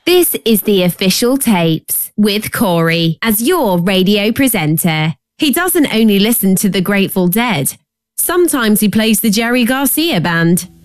This is the Official Tapes with Corey as your radio presenter. He doesn't only listen to the Grateful Dead. Sometimes he plays the Jerry Garcia Band.